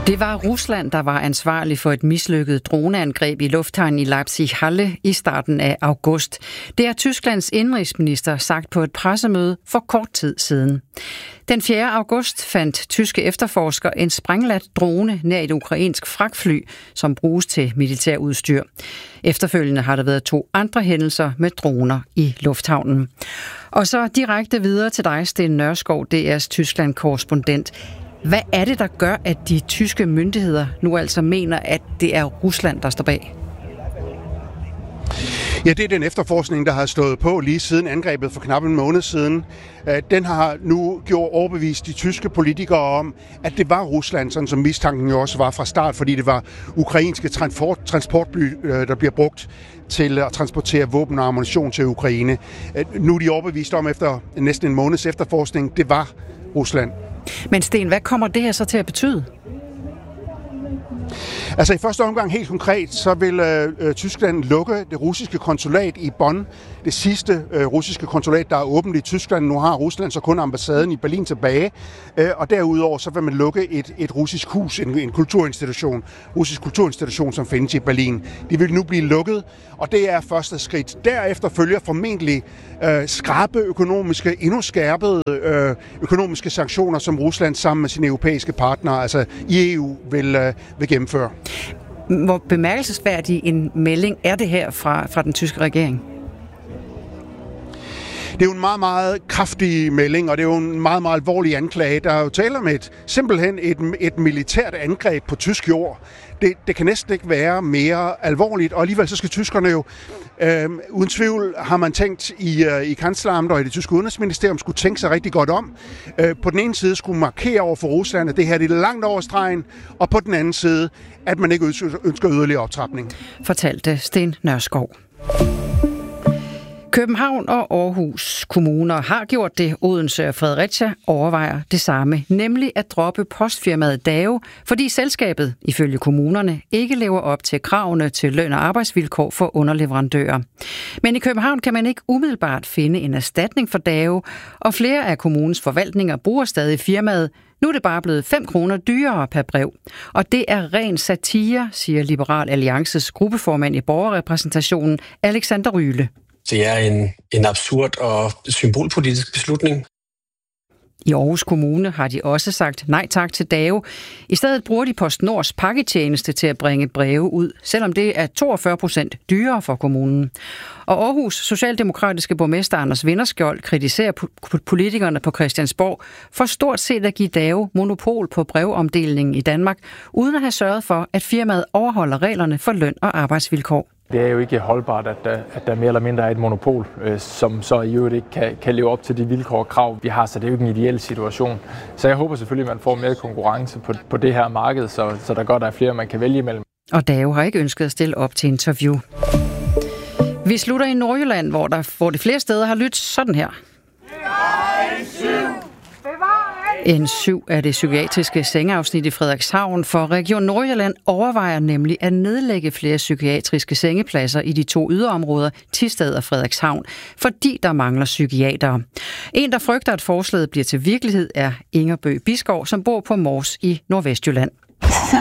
Det var Rusland, der var ansvarlig for et mislykket droneangreb i lufthavnen i Leipzig-Halle i starten af august. Det har Tysklands indenrigsminister sagt på et pressemøde for kort tid siden. Den 4. august fandt tyske efterforskere en sprængladt drone nær et ukrainsk fragtfly, som bruges til militærudstyr. Efterfølgende har der været 2 andre hændelser med droner i lufthavnen. Og så direkte videre til dig, Sten Nørskov, DR's Tyskland-korrespondent. Hvad er det, der gør, at de tyske myndigheder nu altså mener, at det er Rusland, der står bag? Ja, det er den efterforskning, der har stået på lige siden angrebet for knap en måned siden. Den har nu overbevist de tyske politikere om, at det var Rusland, sådan som mistanken jo også var fra start, fordi det var ukrainske transportfly, der bliver brugt til at transportere våben og ammunition til Ukraine. Nu er de overbevist om, efter næsten en måneds efterforskning, det var Rusland. Men Sten, hvad kommer det her så til at betyde? Altså i første omgang helt konkret, så vil Tyskland lukke det russiske konsulat i Bonn. Det sidste russiske konsulat, der er åbent i Tyskland. Nu har Rusland så kun ambassaden i Berlin tilbage. Og derudover så vil man lukke et russisk hus, en russisk kulturinstitution, som findes i Berlin. De vil nu blive lukket, og det er første skridt. Derefter følger formentlig endnu skærpede økonomiske sanktioner, som Rusland sammen med sine europæiske partnere, altså i EU, vil gennemføre. Hvor bemærkelsesværdig en melding er det her fra den tyske regering? Det er jo en meget, meget kraftig melding, og det er jo en meget, meget alvorlig anklage. Der er jo tale om simpelthen et militært angreb på tysk jord. Det kan næsten ikke være mere alvorligt, og alligevel så skal tyskerne jo, uden tvivl har man tænkt i Kanzleramt og i det tyske udenrigsministerium, skulle tænke sig rigtig godt om. På den ene side skulle markere over for Rusland, at det her det er langt over stregen, og på den anden side, at man ikke ønsker yderligere optrapning. Fortalte Sten Nørskov. København og Aarhus kommuner har gjort det. Odense og Fredericia overvejer det samme, nemlig at droppe postfirmaet Dao, fordi selskabet, ifølge kommunerne, ikke lever op til kravene til løn og arbejdsvilkår for underleverandører. Men i København kan man ikke umiddelbart finde en erstatning for Dao, og flere af kommunens forvaltninger bruger stadig firmaet. Nu er det bare blevet 5 kroner dyrere per brev. Og det er ren satire, siger Liberal Alliances gruppeformand i borgerrepræsentationen, Alexander Ryle. Det er en absurd og symbolpolitisk beslutning. I Aarhus Kommune har de også sagt nej tak til Dao. I stedet bruger de PostNords pakketjeneste til at bringe breve ud, selvom det er 42% dyrere for kommunen. Og Aarhus socialdemokratiske borgmester Anders Vinderskjold kritiserer politikerne på Christiansborg for stort set at give Dao monopol på brevomdelingen i Danmark, uden at have sørget for, at firmaet overholder reglerne for løn og arbejdsvilkår. Det er jo ikke holdbart, at der mere eller mindre er et monopol, som så i øvrigt ikke kan leve op til de vilkår og krav, vi har, så det er jo ikke en ideel situation. Så jeg håber selvfølgelig, at man får mere konkurrence på det her marked, så der godt er flere, man kan vælge imellem. Og Dao har ikke ønsket at stille op til interview. Vi slutter i Nordjylland, hvor de flere steder har lyttet sådan her. En 7 af det psykiatriske sengeafsnit i Frederikshavn for Region Nordjylland overvejer nemlig at nedlægge flere psykiatriske sengepladser i de 2 yderområder, Thisted og Frederikshavn, fordi der mangler psykiatere. En, der frygter, at forslaget bliver til virkelighed, er Inger Bøgh Bisgaard, som bor på Mors i Nordvestjylland. Så.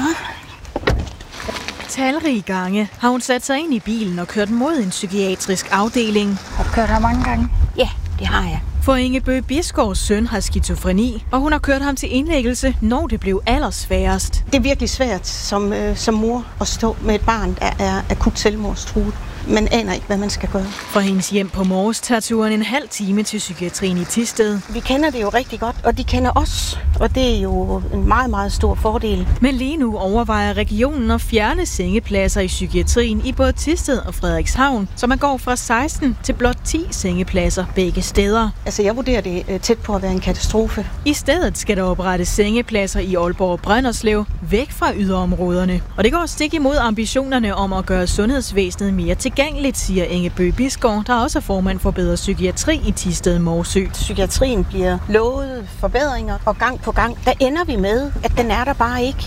Talrige gange har hun sat sig ind i bilen og kørt mod en psykiatrisk afdeling. Har du kørt her mange gange? Ja, det har jeg. For Inger Bøgh Bisgaards søn har skizofreni, og hun har kørt ham til indlæggelse, når det blev allersværest. Det er virkelig svært som mor at stå med et barn, der er akut selvmordstruet. Man aner ikke, hvad man skal gøre. Fra hendes hjem på Mors tager turen en halv time til psykiatrien i Thisted. Vi kender det jo rigtig godt, og de kender os, og det er jo en meget, meget stor fordel. Men lige nu overvejer regionen at fjerne sengepladser i psykiatrien i både Thisted og Frederikshavn, så man går fra 16 til blot 10 sengepladser begge steder. Altså, jeg vurderer det tæt på at være en katastrofe. I stedet skal der oprettes sengepladser i Aalborg og Brønderslev, væk fra yderområderne. Og det går stik imod ambitionerne om at gøre sundhedsvæsenet mere tilgængeligt, siger Inger Bøgh Bisgaard, der også er formand for Bedre Psykiatri i Thisted Morsø. Psykiatrien bliver lovet forbedringer, og gang på gang, der ender vi med, at den er der bare ikke.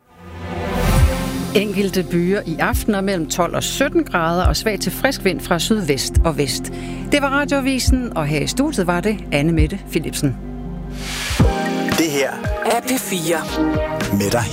Enkelte byer i aftener mellem 12 og 17 grader og svag til frisk vind fra sydvest og vest. Det var Radioavisen, og her i studiet var det Anne Mette Philipsen. Det her er P4 med dig.